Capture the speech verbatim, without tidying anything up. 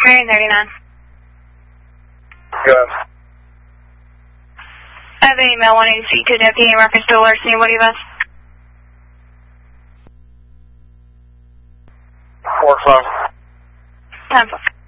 Marion thirty-nine. Good. I have an email wanting to speak to a deputy in reference to a larceny. What do you have? Four five. Ten five.